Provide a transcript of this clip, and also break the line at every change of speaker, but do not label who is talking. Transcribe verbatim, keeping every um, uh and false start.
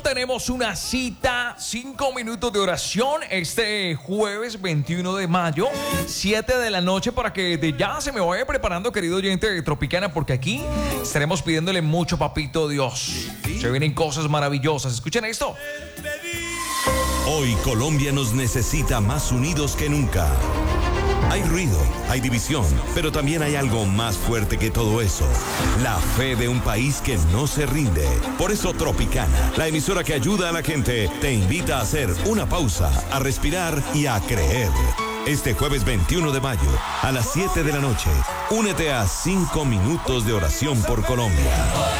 Tenemos una cita, cinco minutos de oración este jueves veintiuno de mayo, siete de la noche, para que de ya se me vaya preparando, querido oyente de Tropicana, porque aquí estaremos pidiéndole mucho, papito Dios. Se vienen cosas maravillosas. Escuchen esto.
Hoy Colombia nos necesita más unidos que nunca. Hay ruido, hay división, pero también hay algo más fuerte que todo eso: la fe de un país que no se rinde. Por eso Tropicana, la emisora que ayuda a la gente, te invita a hacer una pausa, a respirar y a creer. Este jueves veintiuno de mayo, a las siete de la noche, únete a cinco minutos de oración por Colombia.